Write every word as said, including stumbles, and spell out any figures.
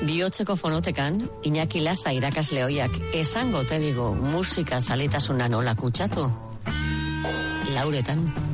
Bihotzeko fonotekan, Iñaki Lasa irakasle ohiak esango te digu musika zaletasuna nola kutsatu. Lauretan.